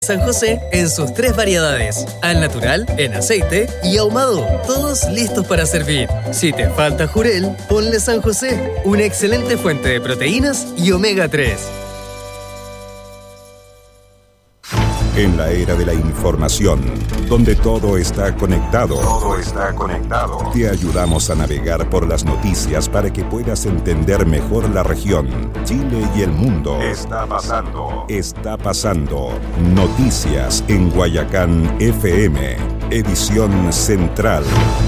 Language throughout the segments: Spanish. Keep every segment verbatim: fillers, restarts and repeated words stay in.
San José en sus tres variedades, al natural, en aceite y ahumado, todos listos para servir. Si te falta jurel, ponle San José, una excelente fuente de proteínas y omega tres. En la era de la información, donde todo está conectado, todo está conectado, te ayudamos a navegar por las noticias para que puedas entender mejor la región, Chile y el mundo. Está pasando. Está pasando. Noticias en Guayacán F M, edición central.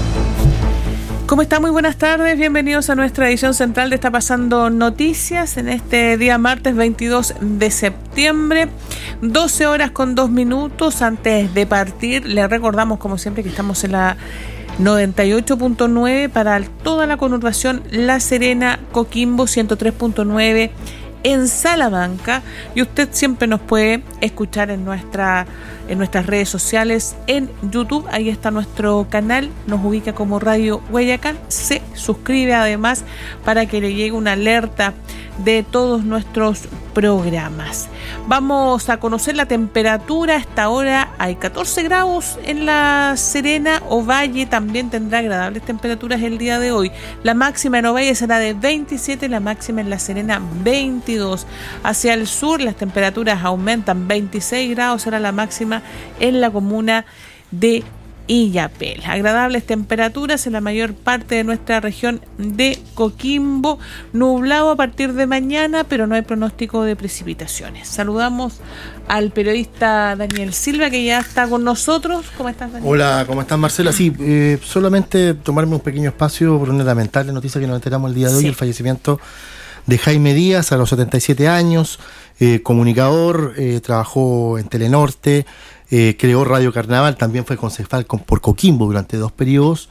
¿Cómo está? Muy buenas tardes, bienvenidos a nuestra edición central de Está Pasando Noticias en este día martes veintidós de septiembre, doce horas con dos minutos. Antes de partir, les recordamos como siempre que estamos en la noventa y ocho punto nueve para toda la conurbación La Serena, Coquimbo, ciento tres punto nueve en Salamanca, y usted siempre nos puede escuchar en nuestra en nuestras redes sociales, en YouTube, ahí está nuestro canal, nos ubica como Radio Guayacán, se suscribe además para que le llegue una alerta de todos nuestros programas. Vamos a conocer la temperatura. A esta hora hay catorce grados en La Serena. Ovalle también tendrá agradables temperaturas el día de hoy. La máxima en Ovalle será de veintisiete, la máxima en La Serena veintidós. Hacia el sur las temperaturas aumentan, veintiséis grados será la máxima en la comuna de Illapel. Agradables temperaturas en la mayor parte de nuestra región de Coquimbo, nublado a partir de mañana, pero no hay pronóstico de precipitaciones. Saludamos al periodista Daniel Silva, que ya está con nosotros. ¿Cómo estás, Daniel? Hola, ¿cómo estás, Marcela? Sí, eh, solamente tomarme un pequeño espacio por una lamentable noticia que nos enteramos el día de hoy, sí. El fallecimiento de Jaime Díaz a los setenta y siete años, eh, comunicador, eh, trabajó en Telenorte, Eh, creó Radio Carnaval, también fue concejal con, por Coquimbo durante dos periodos.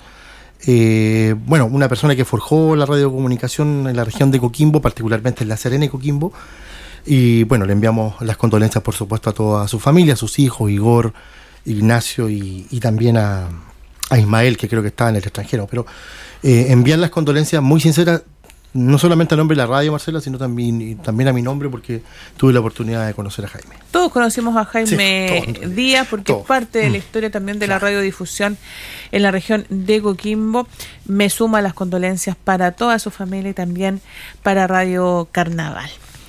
Eh, bueno, una persona que forjó la radiocomunicación en la región de Coquimbo, particularmente en La Serena y Coquimbo. Y bueno, le enviamos las condolencias, por supuesto, a toda su familia, a sus hijos, Igor, Ignacio y, y también a, a Ismael, que creo que estaba en el extranjero. Pero eh, enviar las condolencias muy sinceras, no solamente a nombre de la radio, Marcela, sino también, también a mi nombre, porque tuve la oportunidad de conocer a Jaime. Todos conocimos a Jaime sí, todos, Díaz, porque todos. Es parte de la historia también de la radiodifusión en la región de Coquimbo. Me suma las condolencias para toda su familia y también para Radio Carnaval.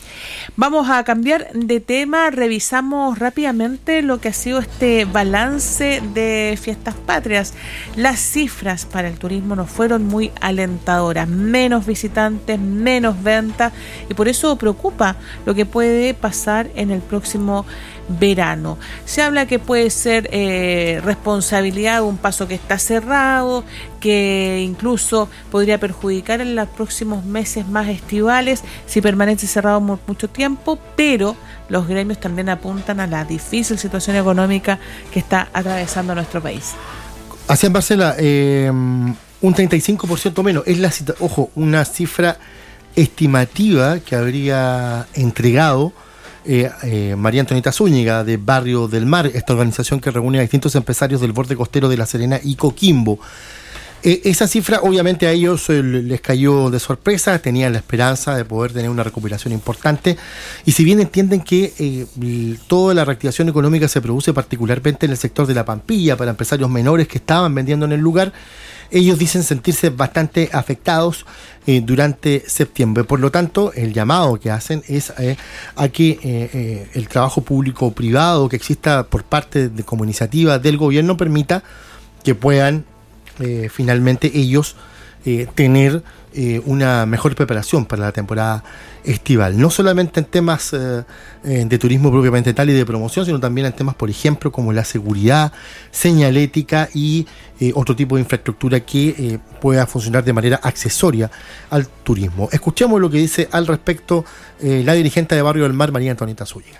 Vamos a cambiar de tema. Revisamos rápidamente lo que ha sido este balance de Fiestas Patrias. Las cifras para el turismo no fueron muy alentadoras, menos visitantes, menos ventas, y por eso preocupa lo que puede pasar en el próximo verano. Se habla que puede ser eh, responsabilidad de un paso que está cerrado, que incluso podría perjudicar en los próximos meses más estivales si permanece cerrado por mucho tiempo, pero los gremios también apuntan a la difícil situación económica que está atravesando nuestro país. Así en Marcela, eh, un treinta y cinco por ciento menos, es la ojo, una cifra estimativa que habría entregado Eh, eh, María Antonieta Zúñiga de Barrio del Mar, esta organización que reúne a distintos empresarios del borde costero de La Serena y Coquimbo. Eh, esa cifra obviamente a ellos eh, les cayó de sorpresa, tenían la esperanza de poder tener una recuperación importante, y si bien entienden que eh, toda la reactivación económica se produce particularmente en el sector de la Pampilla para empresarios menores que estaban vendiendo en el lugar, ellos dicen sentirse bastante afectados eh, durante septiembre. Por lo tanto, el llamado que hacen es eh, a que eh, eh, el trabajo público-privado que exista por parte de como iniciativa del gobierno permita que puedan eh, finalmente ellos eh, tener eh, una mejor preparación para la temporada estival. No solamente en temas eh, de turismo propiamente tal y de promoción, sino también en temas, por ejemplo, como la seguridad, señalética y eh, otro tipo de infraestructura que eh, pueda funcionar de manera accesoria al turismo. Escuchemos lo que dice al respecto eh, la dirigente de Barrio del Mar, María Antonieta Zúñiga.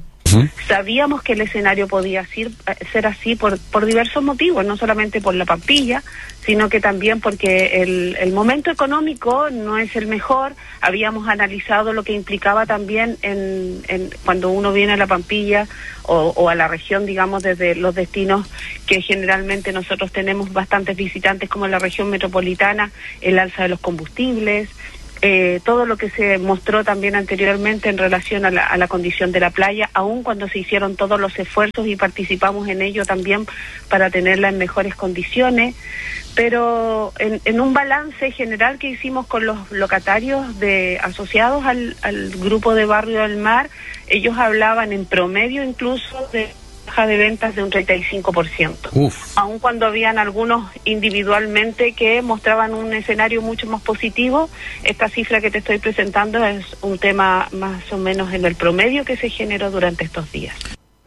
Sabíamos que el escenario podía ser, ser así por, por diversos motivos, no solamente por la Pampilla, sino que también porque el, el momento económico no es el mejor. Habíamos analizado lo que implicaba también en, en cuando uno viene a la Pampilla o, o a la región, digamos, desde los destinos que generalmente nosotros tenemos bastantes visitantes, como en la región metropolitana, el alza de los combustibles, eh, todo lo que se mostró también anteriormente en relación a la, a la condición de la playa, aun cuando se hicieron todos los esfuerzos y participamos en ello también para tenerla en mejores condiciones, pero en, en un balance general que hicimos con los locatarios de asociados al, al grupo de Barrio del Mar, ellos hablaban en promedio incluso de baja de ventas de un treinta y cinco por ciento. Uf. Aun cuando habían algunos individualmente que mostraban un escenario mucho más positivo, esta cifra que te estoy presentando es un tema más o menos en el promedio que se generó durante estos días.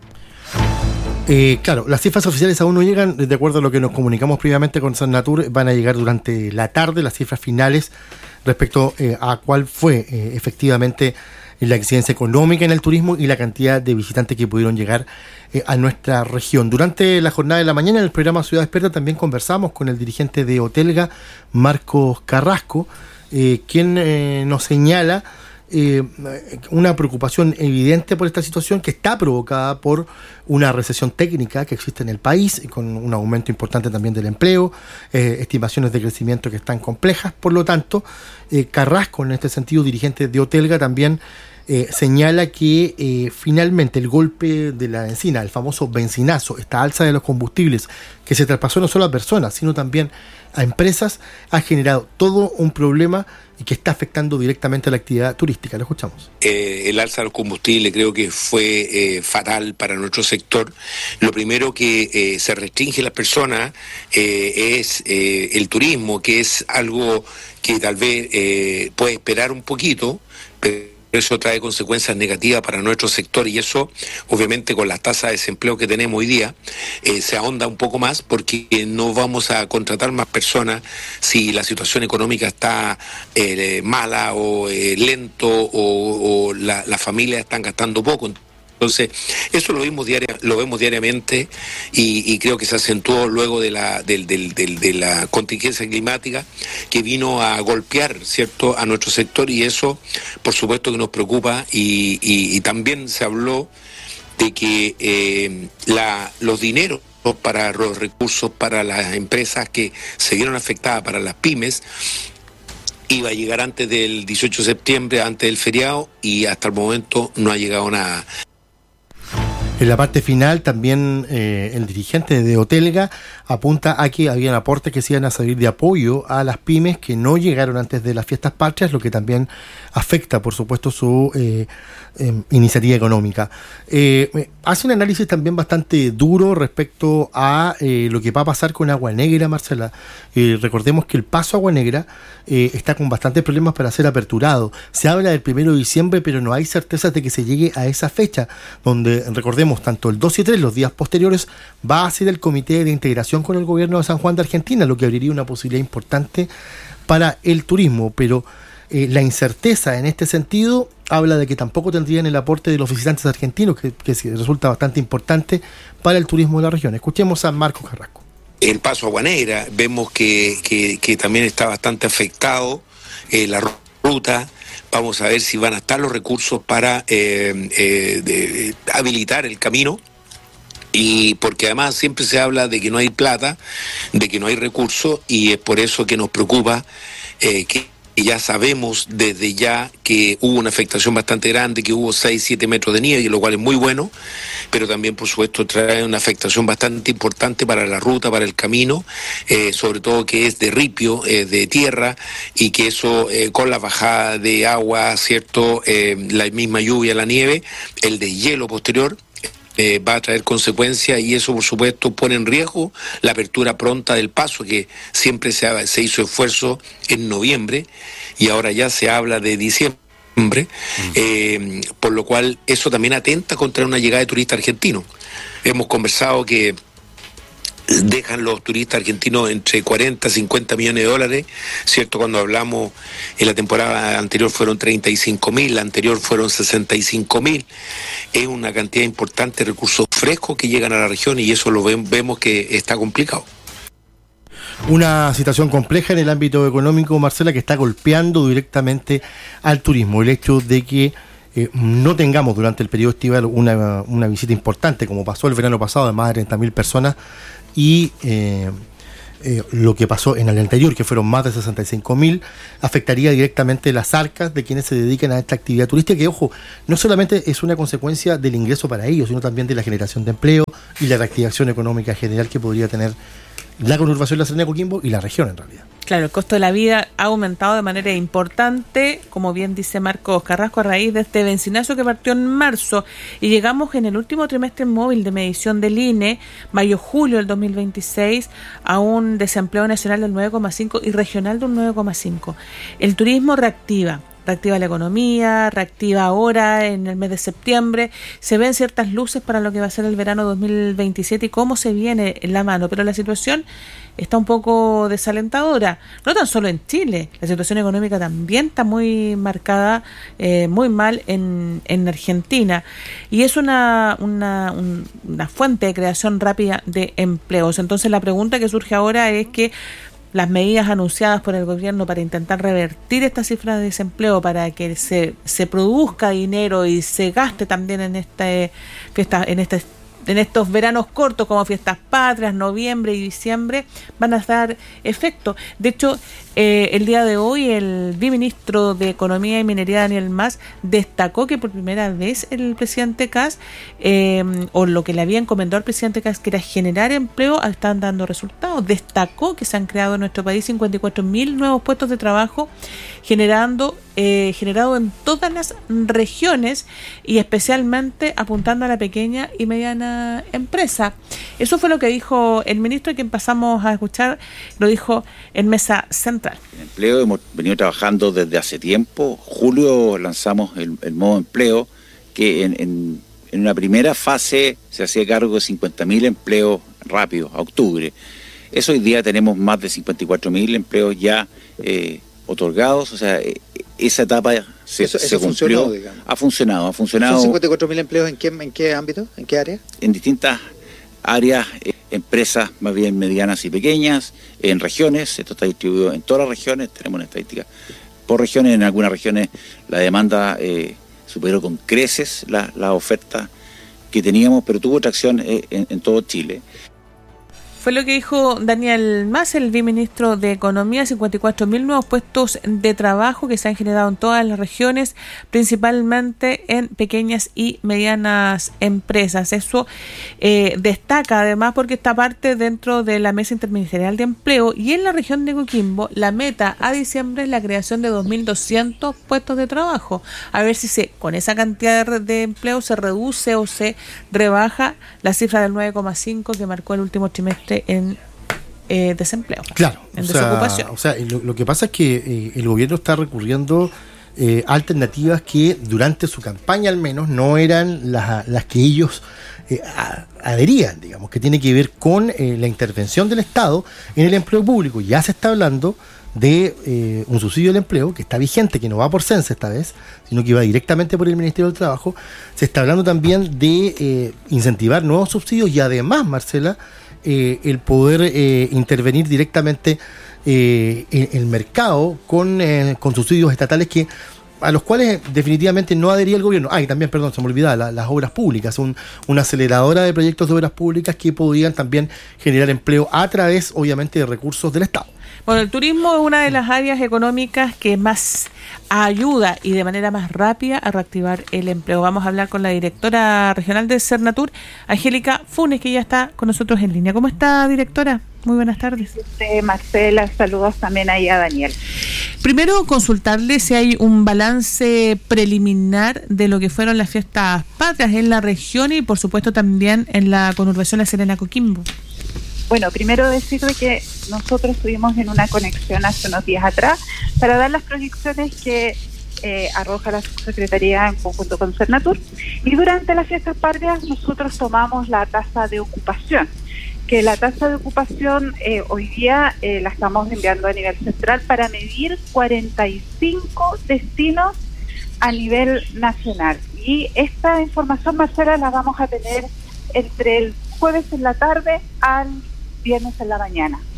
Eh, claro, las cifras oficiales aún no llegan, de acuerdo a lo que nos comunicamos previamente con Sannatur, van a llegar durante la tarde las cifras finales respecto eh, a cuál fue eh, efectivamente la incidencia económica en el turismo y la cantidad de visitantes que pudieron llegar eh, a nuestra región. Durante la jornada de la mañana en el programa Ciudad Experta también conversamos con el dirigente de Hotelga, Marcos Carrasco, eh, quien eh, nos señala eh, una preocupación evidente por esta situación que está provocada por una recesión técnica que existe en el país, con un aumento importante también del empleo, eh, estimaciones de crecimiento que están complejas. Por lo tanto, eh, Carrasco, en este sentido, dirigente de Hotelga, también eh, señala que eh, finalmente el golpe de la encina, el famoso benzinazo, esta alza de los combustibles, que se traspasó no solo a personas, sino también a empresas, ha generado todo un problema y que está afectando directamente a la actividad turística. Lo escuchamos. Eh, el alza de los combustibles creo que fue eh, fatal para nuestro sector. Lo primero que eh, se restringe a las personas eh, es eh, el turismo, que es algo que tal vez eh, puede esperar un poquito, pero eso trae consecuencias negativas para nuestro sector, y eso obviamente con las tasas de desempleo que tenemos hoy día eh, se ahonda un poco más, porque no vamos a contratar más personas si la situación económica está eh, mala o eh, lento o, o la, las familias están gastando poco. Entonces, eso lo vemos diaria, lo vemos diariamente y, y creo que se acentuó luego de la del, del, del, de la contingencia climática que vino a golpear, ¿cierto?, a nuestro sector, y eso, por supuesto, que nos preocupa. Y, y, y también se habló de que eh, la, los dineros para los recursos para las empresas que se vieron afectadas, para las pymes, iba a llegar antes del dieciocho de septiembre, antes del feriado, y hasta el momento no ha llegado nada. En la parte final también eh, el dirigente de Hotelga apunta a que habían aportes que se iban a salir de apoyo a las pymes que no llegaron antes de las fiestas patrias, lo que también afecta, por supuesto, su eh, eh, iniciativa económica. Eh, hace un análisis también bastante duro respecto a eh, lo que va a pasar con Agua Negra, Marcela. Eh, recordemos que el paso Agua Negra eh, está con bastantes problemas para ser aperturado. Se habla del primero de diciembre, pero no hay certezas de que se llegue a esa fecha, donde, recordemos, tanto el dos y tres, los días posteriores, va a ser el comité de integración con el gobierno de San Juan de Argentina, lo que abriría una posibilidad importante para el turismo, pero eh, la incerteza en este sentido habla de que tampoco tendrían el aporte de los visitantes argentinos, que, que resulta bastante importante para el turismo de la región. Escuchemos a Marcos Carrasco. El paso Agua Negra, vemos que, que, que también está bastante afectado eh, la ruta. Vamos a ver si van a estar los recursos para eh, eh, de, habilitar el camino, y porque además siempre se habla de que no hay plata, de que no hay recursos, y es por eso que nos preocupa eh, que ya sabemos desde ya que hubo una afectación bastante grande, que hubo seis, siete metros de nieve, lo cual es muy bueno, pero también por supuesto trae una afectación bastante importante para la ruta, para el camino, eh, sobre todo que es de ripio, eh, de tierra, y que eso eh, con la bajada de agua, cierto, eh, la misma lluvia, la nieve, el deshielo posterior, Eh, va a traer consecuencias, y eso por supuesto pone en riesgo la apertura pronta del paso, que siempre se, ha, se hizo esfuerzo en noviembre y ahora ya se habla de diciembre, mm. eh, por lo cual eso también atenta contra una llegada de turistas argentinos. Hemos conversado que dejan los turistas argentinos entre cuarenta, cincuenta millones de dólares, ¿cierto? Cuando hablamos en la temporada anterior fueron treinta y cinco mil, la anterior fueron sesenta y cinco mil. Es una cantidad importante de recursos frescos que llegan a la región, y eso lo ve, vemos que está complicado. Una situación compleja en el ámbito económico, Marcela, que está golpeando directamente al turismo. El hecho de que eh, no tengamos durante el periodo estival una, una visita importante, como pasó el verano pasado, de más de treinta mil personas, y eh, eh, lo que pasó en el anterior, que fueron más de sesenta y cinco mil, afectaría directamente las arcas de quienes se dedican a esta actividad turística, que, ojo, no solamente es una consecuencia del ingreso para ellos, sino también de la generación de empleo y la reactivación económica general que podría tener la conurbación de la Serena de Coquimbo y la región en realidad. Claro, el costo de la vida ha aumentado de manera importante, como bien dice Marcos Carrasco, a raíz de este bencinazo que partió en marzo, y llegamos en el último trimestre móvil de medición del I N E, mayo-julio del dos mil veintiséis, a un desempleo nacional del nueve coma cinco y regional de un nueve coma cinco. El turismo reactiva. Reactiva la economía, reactiva ahora en el mes de septiembre, se ven ciertas luces para lo que va a ser el verano dos mil veintisiete y cómo se viene en la mano, pero la situación está un poco desalentadora, no tan solo en Chile, la situación económica también está muy marcada, eh, muy mal en, en Argentina, y es una, una, un, una fuente de creación rápida de empleos. Entonces la pregunta que surge ahora es que las medidas anunciadas por el gobierno para intentar revertir esta cifra de desempleo, para que se, se produzca dinero y se gaste también en este, fiesta, en este en estos veranos cortos como fiestas patrias, noviembre y diciembre, van a dar efecto. De hecho, eh, el día de hoy el viceministro de Economía y Minería, Daniel Mas, destacó que por primera vez el presidente Kast, eh, o lo que le había encomendado al presidente Kast, que era generar empleo, están dando resultados. Destacó que se han creado en nuestro país cincuenta y cuatro mil nuevos puestos de trabajo, generando eh, generado en todas las regiones y especialmente apuntando a la pequeña y mediana empresa. Eso fue lo que dijo el ministro, quien pasamos a escuchar, lo dijo en Mesa Central. En empleo hemos venido trabajando desde hace tiempo. Julio lanzamos el, el modo empleo, que en, en, en una primera fase se hacía cargo de cincuenta mil empleos rápidos, a octubre. Eso hoy día tenemos más de cincuenta y cuatro mil empleos ya eh, otorgados, o sea, eh, esa etapa se, eso, se eso cumplió, funcionó, digamos. ha funcionado, ha funcionado. ¿Son cincuenta y cuatro mil empleos en qué, en qué ámbito, en qué área? En distintas áreas, eh, empresas más bien medianas y pequeñas, en regiones, esto está distribuido en todas las regiones, tenemos una estadística por regiones, en algunas regiones la demanda eh, superó con creces la, la oferta que teníamos, pero tuvo tracción eh, en, en todo Chile. Fue lo que dijo Daniel Mas, el viceministro de Economía, cincuenta y cuatro mil nuevos puestos de trabajo que se han generado en todas las regiones, principalmente en pequeñas y medianas empresas. Eso eh, destaca además porque está parte dentro de la Mesa Interministerial de Empleo, y en la región de Coquimbo la meta a diciembre es la creación de dos mil doscientos puestos de trabajo. A ver si se con esa cantidad de empleo se reduce o se rebaja la cifra del nueve coma cinco que marcó el último trimestre en eh, desempleo, claro, en o desocupación. Sea, o sea, lo, lo que pasa es que eh, el gobierno está recurriendo eh, a alternativas que durante su campaña al menos no eran las, las que ellos eh, a, adherían, digamos, que tiene que ver con eh, la intervención del Estado en el empleo público. Ya se está hablando de eh, un subsidio del empleo que está vigente, que no va por Sense esta vez, sino que va directamente por el Ministerio del Trabajo. Se está hablando también de eh, incentivar nuevos subsidios y además, Marcela, eh, el poder eh, intervenir directamente eh, en el mercado con, eh, con subsidios estatales que a los cuales definitivamente no adhería el gobierno. Ah, y también, perdón, se me olvidaba, la, las obras públicas, un, una aceleradora de proyectos de obras públicas que podrían también generar empleo a través, obviamente, de recursos del Estado. Bueno, el turismo es una de las áreas económicas que más ayuda y de manera más rápida a reactivar el empleo. Vamos a hablar con la directora regional de Cernatur, Angélica Funes, que ya está con nosotros en línea. ¿Cómo está, directora? Muy buenas tardes. Usted, Marcela, saludos también ahí a Daniel. Primero, consultarle si hay un balance preliminar de lo que fueron las fiestas patrias en la región y, por supuesto, también en la conurbación La Serena Coquimbo. Bueno, primero decirle que nosotros estuvimos en una conexión hace unos días atrás para dar las proyecciones que eh, arroja la Subsecretaría en conjunto con Cernatur, y durante las fiestas patrias nosotros tomamos la tasa de ocupación, que la tasa de ocupación eh, hoy día eh, la estamos enviando a nivel central para medir cuarenta y cinco destinos a nivel nacional, y esta información, Marcela, la vamos a tener entre el jueves en la tarde al viernes en la mañana.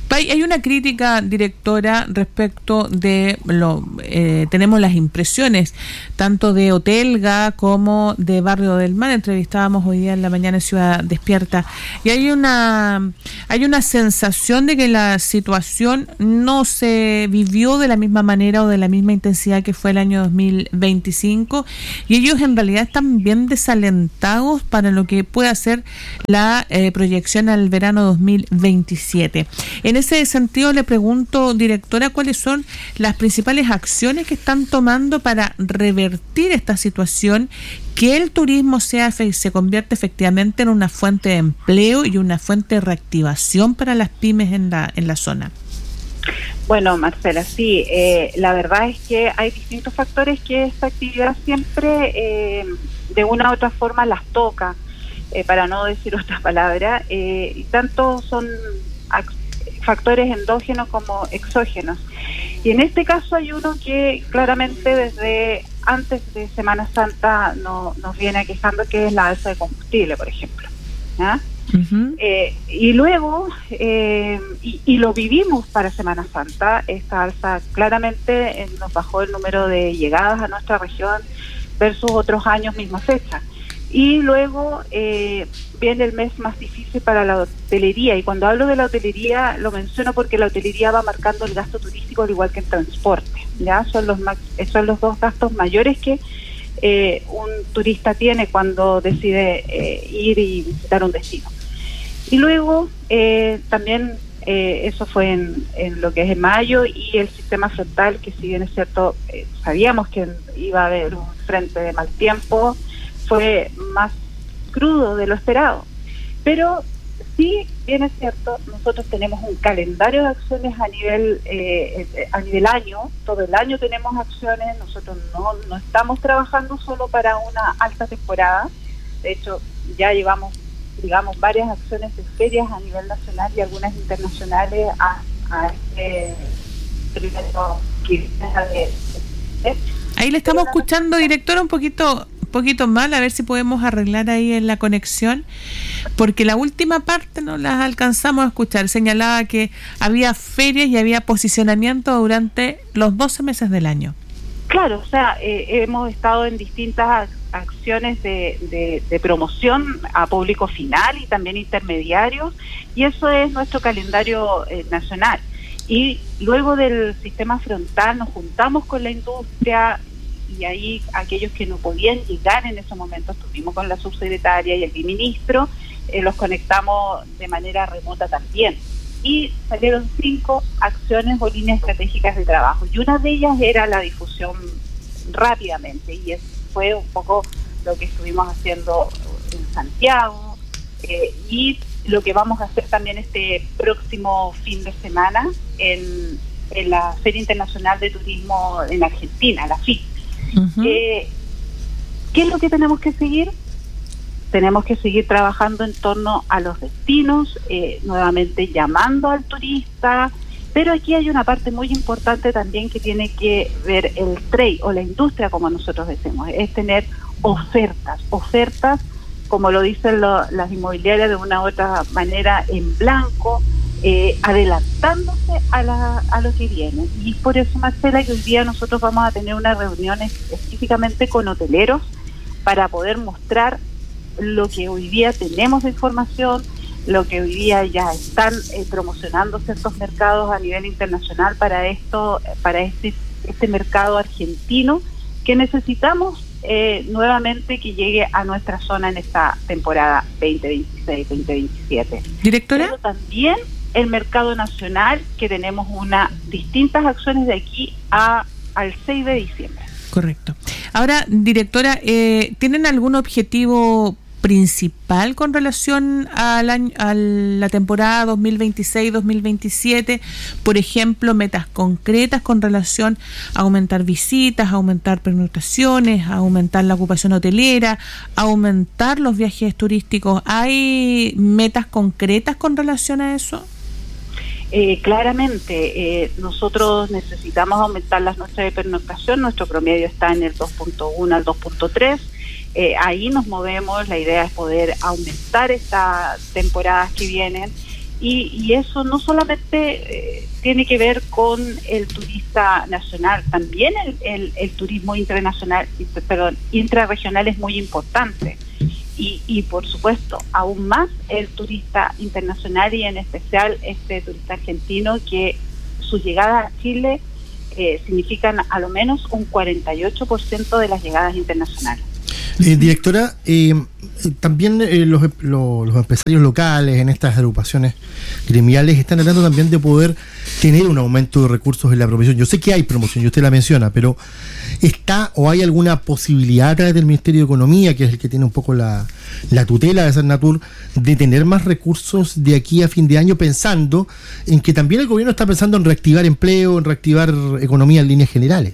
Hay, hay una crítica, directora, respecto de lo eh, tenemos las impresiones tanto de Otelga como de Barrio del Mar. Entrevistábamos hoy día en la mañana en Ciudad Despierta y hay una hay una sensación de que la situación no se vivió de la misma manera o de la misma intensidad que fue el año dos mil veinticinco, y ellos en realidad están bien desalentados para lo que pueda ser la eh, proyección al verano dos mil veintisiete. En ese sentido le pregunto, directora, ¿cuáles son las principales acciones que están tomando para revertir esta situación, que el turismo sea se convierte efectivamente en una fuente de empleo y una fuente de reactivación para las pymes en la en la zona? Bueno, Marcela, sí, eh, la verdad es que hay distintos factores que esta actividad siempre eh, de una u otra forma las toca, eh, para no decir otra palabra, eh, y tanto son ac- factores endógenos como exógenos. Y en este caso hay uno que claramente desde antes de Semana Santa no, nos viene aquejando, que es la alza de combustible, por ejemplo. ¿Ah? Uh-huh. Eh, y luego, eh, y, y lo vivimos para Semana Santa, esta alza claramente eh, nos bajó el número de llegadas a nuestra región versus otros años misma fecha. Y luego eh, viene el mes más difícil para la hotelería, y cuando hablo de la hotelería lo menciono porque la hotelería va marcando el gasto turístico al igual que el transporte, ya son los son los dos gastos mayores que eh, un turista tiene cuando decide eh, ir y visitar un destino. Y luego eh, también eh, eso fue en, en lo que es en mayo, y el sistema frontal, que si bien es cierto eh, sabíamos que iba a haber un frente de mal tiempo, fue más crudo de lo esperado. Pero sí, bien es cierto, nosotros tenemos un calendario de acciones a nivel eh, a nivel año, todo el año tenemos acciones, nosotros no, no estamos trabajando solo para una alta temporada, de hecho ya llevamos, digamos, varias acciones de ferias a nivel nacional y algunas internacionales a, a este primero que ahí le estamos escuchando, directora, un poquito poquito mal, a ver si podemos arreglar ahí en la conexión, porque la última parte no las alcanzamos a escuchar. Señalaba que había ferias y había posicionamiento durante los doce meses del año. Claro, o sea, eh, hemos estado en distintas acciones de, de, de promoción a público final y también intermediarios, y eso es nuestro calendario eh, nacional. Y luego del sistema frontal nos juntamos con la industria, y ahí aquellos que no podían llegar en ese momento, estuvimos con la subsecretaria y el viceministro, eh, los conectamos de manera remota también. Y salieron cinco acciones o líneas estratégicas de trabajo. Y una de ellas era la difusión rápidamente. Y eso fue un poco lo que estuvimos haciendo en Santiago. Eh, y lo que vamos a hacer también este próximo fin de semana en, en la Feria Internacional de Turismo en Argentina, la F I T. Uh-huh. Eh, ¿Qué es lo que tenemos que seguir? Tenemos que seguir trabajando en torno a los destinos, eh, nuevamente llamando al turista, pero aquí hay una parte muy importante también que tiene que ver el trade o la industria, como nosotros decimos, es tener ofertas, ofertas, como lo dicen lo, las inmobiliarias de una u otra manera, en blanco, eh, adelantándose a, la, a lo que viene. Y por eso, Marcela, que hoy día nosotros vamos a tener una reunión específicamente con hoteleros para poder mostrar lo que hoy día tenemos de información, lo que hoy día ya están eh, promocionando ciertos mercados a nivel internacional para esto, para este este mercado argentino que necesitamos eh, nuevamente que llegue a nuestra zona en esta temporada veinte veintiséis veinte veintisiete. Directora. Pero también el mercado nacional, que tenemos una distintas acciones de aquí a al seis de diciembre. Correcto. Ahora, directora, eh, ¿tienen algún objetivo principal con relación al año, a la temporada dos mil veintiséis dos mil veintisiete? Por ejemplo, metas concretas con relación a aumentar visitas, a aumentar pernoctaciones, a aumentar la ocupación hotelera, a aumentar los viajes turísticos. ¿Hay metas concretas con relación a eso? Eh, claramente, eh, nosotros necesitamos aumentar las noches de pernoctación. Nuestro promedio está en el dos punto uno al dos punto tres. Eh, ahí nos movemos. La idea es poder aumentar estas temporadas que vienen. y, y eso no solamente eh, tiene que ver con el turista nacional, también el, el, el turismo internacional, perdón, intrarregional es muy importante. Y, y por supuesto, aún más el turista internacional y en especial este turista argentino, que su llegada a Chile eh, significan a lo menos un cuarenta y ocho por ciento de las llegadas internacionales. Eh, directora, eh, también eh, los, los, los empresarios locales en estas agrupaciones gremiales están tratando también de poder tener un aumento de recursos en la promoción. Yo sé que hay promoción y usted la menciona, pero ¿está o hay alguna posibilidad a través del Ministerio de Economía, que es el que tiene un poco la, la tutela de Cernatur, de tener más recursos de aquí a fin de año, pensando en que también el gobierno está pensando en reactivar empleo, en reactivar economía en líneas generales?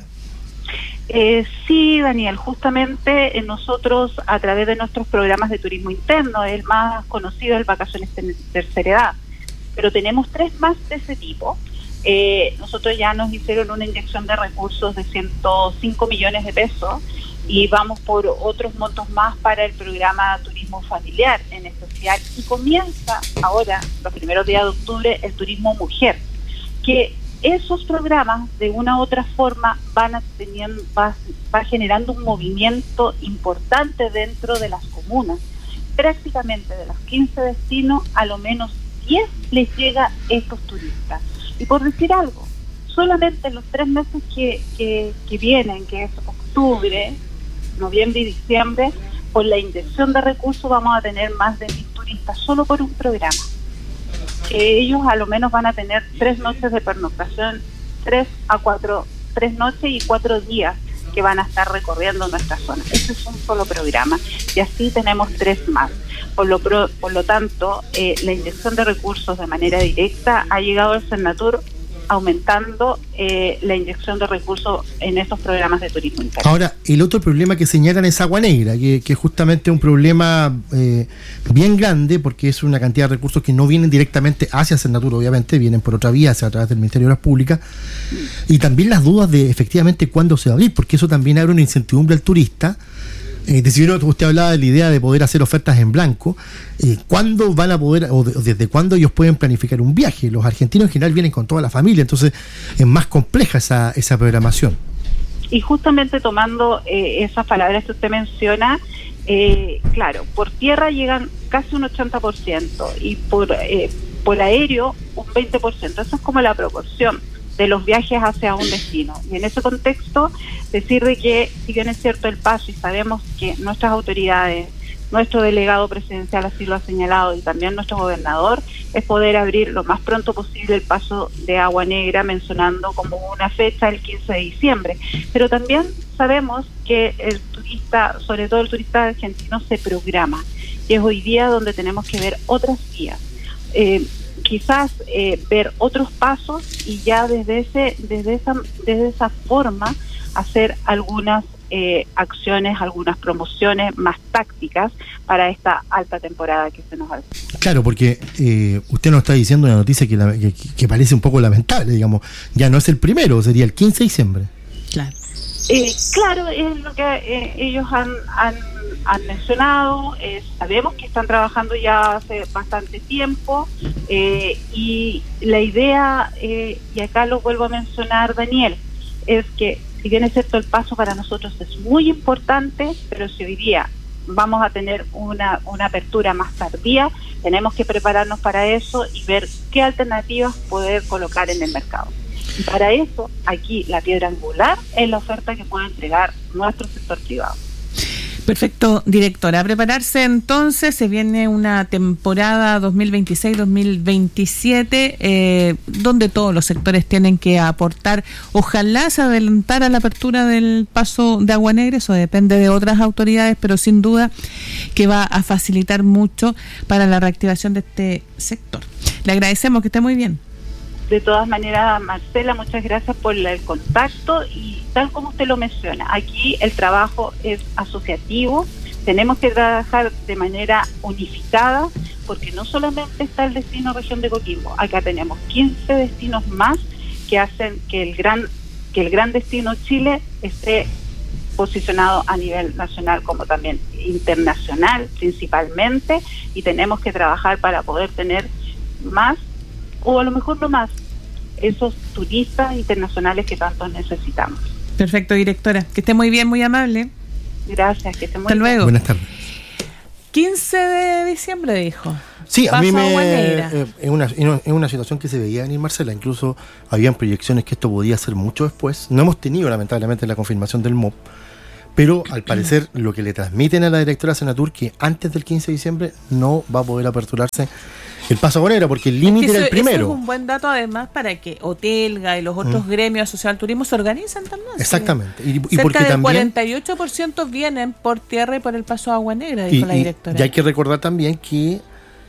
Eh, sí, Daniel, justamente eh, nosotros a través de nuestros programas de turismo interno, el más conocido, el Vacaciones de Tercera Edad, pero tenemos tres más de ese tipo. Eh, nosotros ya nos hicieron una inyección de recursos de ciento cinco millones de pesos y vamos por otros montos más para el programa Turismo Familiar en especial, y comienza ahora, los primeros días de octubre, el Turismo Mujer, que esos programas de una u otra forma van a teniendo, va, va generando un movimiento importante dentro de las comunas. Prácticamente de los quince destinos, a lo menos diez les llega estos turistas. Y por decir algo, solamente en los tres meses que, que, que vienen, que es octubre, noviembre y diciembre, por la inyección de recursos vamos a tener más de mil turistas solo por un programa. Que ellos a lo menos van a tener tres noches de pernoctación, tres a cuatro, tres noches y cuatro días que van a estar recorriendo nuestra zona. Ese es un solo programa y así tenemos tres más. Por lo, pro, por lo tanto, eh, la inyección de recursos de manera directa ha llegado al Cernatur, aumentando eh, la inyección de recursos en estos programas de turismo interno. Ahora, el otro problema que señalan es Agua Negra, que, que justamente es un problema eh, bien grande, porque es una cantidad de recursos que no vienen directamente hacia Cernatur, obviamente, vienen por otra vía, hacia a través del Ministerio de Obras Públicas, mm. y también las dudas de efectivamente cuándo se va a abrir, porque eso también abre una incertidumbre al turista. Eh, decir, usted hablaba de la idea de poder hacer ofertas en blanco. Eh, ¿Cuándo van a poder, o, de, o desde cuándo ellos pueden planificar un viaje? Los argentinos en general vienen con toda la familia, entonces es más compleja esa, esa programación. Y justamente tomando eh, esas palabras que usted menciona, eh, claro, por tierra llegan casi un ochenta por ciento y por, eh, por aéreo un veinte por ciento. Eso es como la proporción de los viajes hacia un destino. Y en ese contexto, decir de que, si bien es cierto el paso, y sabemos que nuestras autoridades, nuestro delegado presidencial así lo ha señalado, y también nuestro gobernador, es poder abrir lo más pronto posible el paso de Agua Negra, mencionando como una fecha el quince de diciembre. Pero también sabemos que el turista, sobre todo el turista argentino, se programa, y es hoy día donde tenemos que ver otras vías. Eh, quizás eh, ver otros pasos y ya desde ese desde esa desde esa forma hacer algunas eh, acciones, algunas promociones más tácticas para esta alta temporada que se nos hace. Claro, porque eh, usted nos está diciendo una noticia que, la, que, que parece un poco lamentable, digamos, ya no es el primero, sería el quince de diciembre. Claro. Eh, claro, es lo que eh, ellos han, han, han mencionado, eh, sabemos que están trabajando ya hace bastante tiempo eh, y la idea, eh, y acá lo vuelvo a mencionar, Daniel, es que si bien es cierto el paso para nosotros es muy importante, pero si hoy día vamos a tener una, una apertura más tardía, tenemos que prepararnos para eso y ver qué alternativas poder colocar en el mercado. Y para eso, aquí la piedra angular es la oferta que puede entregar nuestro sector privado. Perfecto, directora. A prepararse entonces, se viene una temporada dos mil veintiséis dos mil veintisiete, eh, donde todos los sectores tienen que aportar. Ojalá se adelantara la apertura del paso de Agua Negra, eso depende de otras autoridades, pero sin duda que va a facilitar mucho para la reactivación de este sector. Le agradecemos, que esté muy bien. De todas maneras, Marcela, muchas gracias por el contacto y tal como usted lo menciona, aquí el trabajo es asociativo, tenemos que trabajar de manera unificada porque no solamente está el destino región de Coquimbo, acá tenemos quince destinos más que hacen que el gran, que el gran destino Chile esté posicionado a nivel nacional como también internacional principalmente, y tenemos que trabajar para poder tener más, o a lo mejor no más, esos turistas internacionales que tanto necesitamos. Perfecto, directora. Que esté muy bien, muy amable. Gracias, que esté muy Hasta bien. luego. Buenas tardes. quince de diciembre, dijo. Sí, a Paso mí me Aguanegra. eh, es una, es una situación que se veía venir, Marcela. Incluso habían proyecciones que esto podía ser mucho después. No hemos tenido, lamentablemente, la confirmación del M O P, pero al parecer lo que le transmiten a la directora Senatur, que antes del quince de diciembre no va a poder aperturarse el Paso Aguanegra, porque el límite Es que era el eso- primero. Eso es un buen dato, además, para que Hotelga y los otros Mm. gremios asociados al turismo se organizan también. Exactamente. Y, y Cerca porque del también. cuarenta y ocho por ciento vienen por tierra y por el Paso Agua Negra, dijo Y, la y- directora. y hay que recordar también que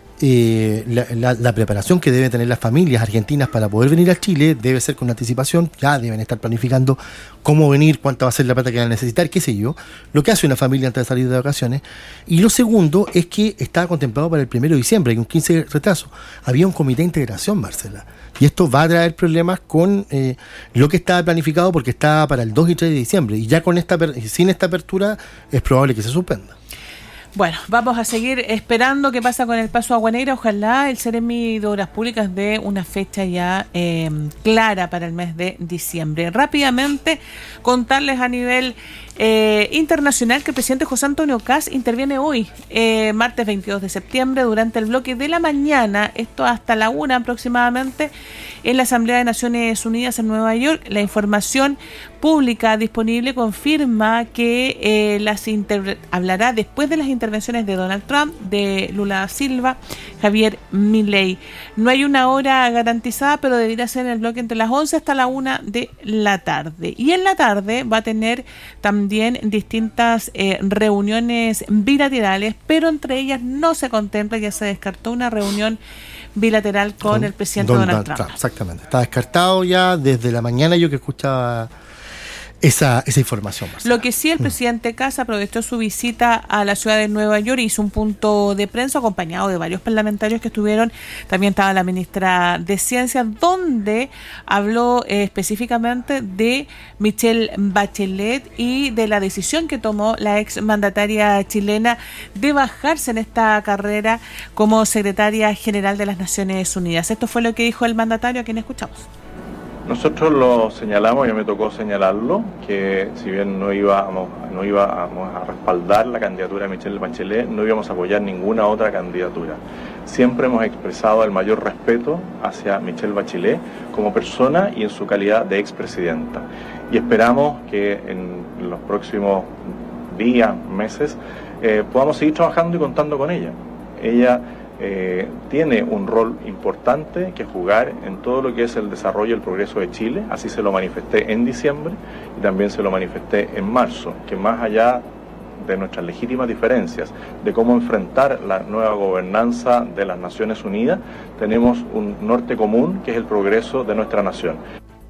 eh, la, la- la preparación que deben tener las familias argentinas para poder venir a Chile debe ser con anticipación. Ya deben estar planificando cómo venir, cuánta va a ser la plata que van a necesitar, qué sé yo, lo que hace una familia antes de salir de vacaciones. Y lo segundo es que estaba contemplado para el primero de diciembre, hay un quince de retraso. Había un comité de integración, Marcela. Y esto va a traer problemas con eh, lo que estaba planificado, porque estaba para el dos y tres de diciembre. Y ya con esta aper- sin esta apertura es probable que se suspenda. Bueno, vamos a seguir esperando qué pasa con el Paso Agua Negra. Ojalá el Seremi de Obras Públicas dé una fecha ya eh, clara para el mes de diciembre. Rápidamente, contarles a nivel eh, internacional que el presidente José Antonio Kast interviene hoy, eh, martes veintidós de septiembre, durante el bloque de la mañana, esto hasta la una aproximadamente, en la Asamblea de Naciones Unidas en Nueva York. La información pública disponible confirma que eh, las inter- hablará después de las intervenciones de Donald Trump, de Lula da Silva, Javier Milei. No hay una hora garantizada, pero debería ser en el bloque entre las once hasta la una de la tarde. Y en la tarde va a tener también distintas eh, reuniones bilaterales, pero entre ellas no se contempla, ya se descartó una reunión bilateral con, con el presidente Donald, Donald Trump. Trump. Exactamente. Está descartado ya desde la mañana, yo que escuchaba esa, esa información. Marcela. Lo que sí, el presidente Kast aprovechó su visita a la ciudad de Nueva York y hizo un punto de prensa acompañado de varios parlamentarios que estuvieron. También estaba la ministra de Ciencia, donde habló eh, específicamente de Michelle Bachelet y de la decisión que tomó la ex mandataria chilena de bajarse en esta carrera como secretaria general de las Naciones Unidas. Esto fue lo que dijo el mandatario, a quien escuchamos. Nosotros lo señalamos, y me tocó señalarlo, que si bien no íbamos, no íbamos a respaldar la candidatura de Michelle Bachelet, no íbamos a apoyar ninguna otra candidatura. Siempre hemos expresado el mayor respeto hacia Michelle Bachelet como persona y en su calidad de expresidenta. Y esperamos que en los próximos días, meses, eh, podamos seguir trabajando y contando con ella. Ella Eh, tiene un rol importante que jugar en todo lo que es el desarrollo y el progreso de Chile. Así se lo manifesté en diciembre y también se lo manifesté en marzo, que más allá de nuestras legítimas diferencias de cómo enfrentar la nueva gobernanza de las Naciones Unidas, tenemos un norte común que es el progreso de nuestra nación.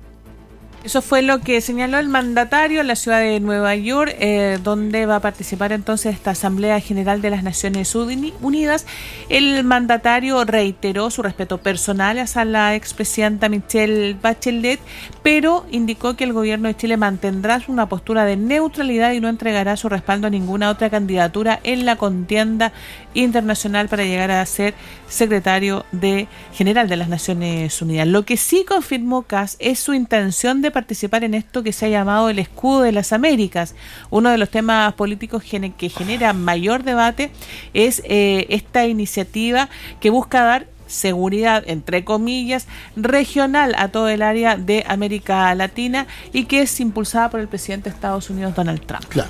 Eso fue lo que señaló el mandatario en la ciudad de Nueva York, eh, donde va a participar entonces esta Asamblea General de las Naciones Unidas. El mandatario reiteró su respeto personal hacia la expresidenta Michelle Bachelet, pero indicó que el gobierno de Chile mantendrá una postura de neutralidad y no entregará su respaldo a ninguna otra candidatura en la contienda internacional para llegar a ser secretario de general de las Naciones Unidas. Lo que sí confirmó Kast es su intención de participar en esto que se ha llamado el escudo de las Américas. Uno de los temas políticos que genera mayor debate es eh, esta iniciativa que busca dar seguridad, entre comillas, regional a todo el área de América Latina y que es impulsada por el presidente de Estados Unidos, Donald Trump. Claro.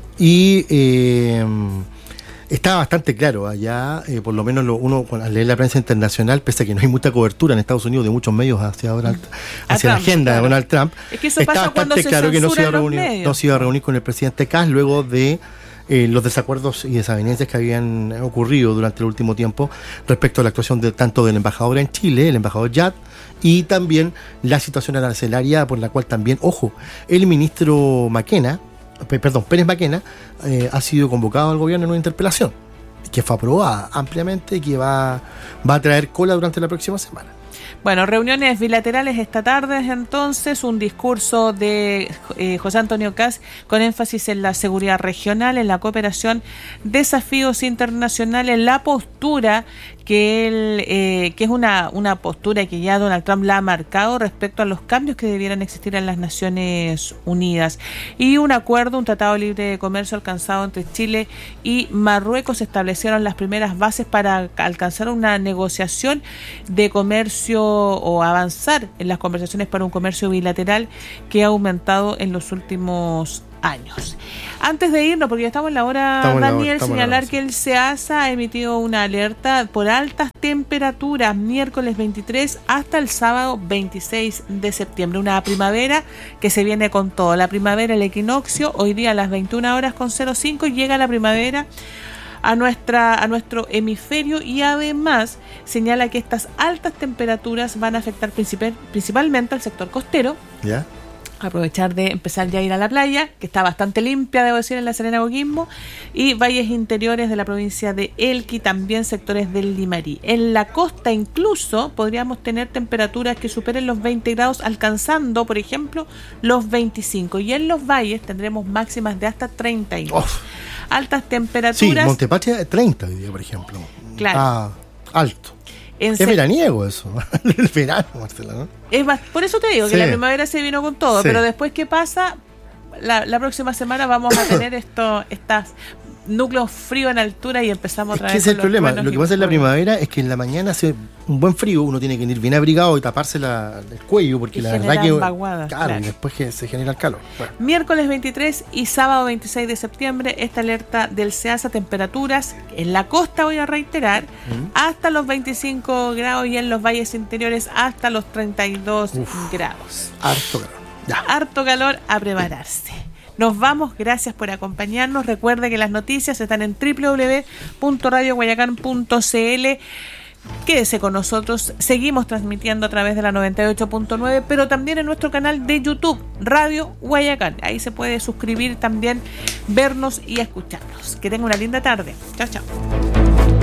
Y eh, está bastante claro allá, eh, por lo menos lo, uno al leer la prensa internacional, pese a que no hay mucha cobertura en Estados Unidos de muchos medios hacia, Donald, hacia Trump, la agenda claro. de Donald Trump, es que eso está pasa bastante cuando se claro que no se, iba a reunir, medios. no se iba a reunir con el presidente Kast luego de eh, los desacuerdos y desavenencias que habían ocurrido durante el último tiempo respecto a la actuación de tanto del embajador en Chile, el embajador Yad, y también la situación arancelaria por la cual también, ojo, el ministro Maquena, perdón, Pérez Maquena, eh, ha sido convocado al gobierno en una interpelación que fue aprobada ampliamente y que va, va a traer cola durante la próxima semana. Bueno, reuniones bilaterales esta tarde, entonces, un discurso de eh, José Antonio Kast con énfasis en la seguridad regional, en la cooperación, desafíos internacionales, la postura que él, eh, que es una, una postura que ya Donald Trump la ha marcado respecto a los cambios que debieran existir en las Naciones Unidas, y un acuerdo, un tratado libre de comercio alcanzado entre Chile y Marruecos. Establecieron las primeras bases para alcanzar una negociación de comercio o avanzar en las conversaciones para un comercio bilateral que ha aumentado en los últimos años. Antes de irnos, porque ya estamos en la hora, estamos Daniel, la hora, señalar hora, sí. que el SEASA ha emitido una alerta por altas temperaturas miércoles veintitrés hasta el sábado veintiséis de septiembre. Una primavera que se viene con todo. La primavera, el equinoccio, hoy día a las veintiuna horas con cero cinco llega la primavera a nuestra a nuestro hemisferio, y además señala que estas altas temperaturas van a afectar principal, principalmente al sector costero. ¿Ya? Aprovechar de empezar ya a ir a la playa, que está bastante limpia, debo decir, en La Serena, Coquimbo, y valles interiores de la provincia de Elqui, también sectores del Limarí. En la costa incluso podríamos tener temperaturas que superen los veinte grados, alcanzando, por ejemplo, los veinticinco, y en los valles tendremos máximas de hasta treinta y dos. Oh. Altas temperaturas. Sí, Montepatria treinta hoy día, por ejemplo. Claro. Ah, alto. En es se... veraniego eso, el verano, Marcela, ¿no? Es más, por eso te digo sí. que la primavera se vino con todo, sí. pero después, ¿qué pasa? La, la próxima semana vamos a tener esto, estas núcleos fríos en altura, y empezamos otra vez. Es que ese es el problema. Lo que pasa en la primavera es que en la mañana hace un buen frío, uno tiene que ir bien abrigado y taparse la, el cuello, porque y la verdad que. Vaguada, claro, claro, y después que se genera el calor. Bueno. Miércoles veintitrés y sábado veintiséis de septiembre, esta alerta del SEASA, temperaturas en la costa, voy a reiterar, ¿Mm? hasta los veinticinco grados, y en los valles interiores hasta los treinta y dos Uf, grados. Harto calor. Ya. Harto calor, a prepararse. Nos vamos, gracias por acompañarnos. Recuerde que las noticias están en doble u doble u doble u punto radio guayacán punto c l. Quédese con nosotros, seguimos transmitiendo a través de la noventa y ocho punto nueve, pero también en nuestro canal de YouTube, Radio Guayacán. Ahí se puede suscribir también, vernos y escucharnos. Que tenga una linda tarde. Chao, chao.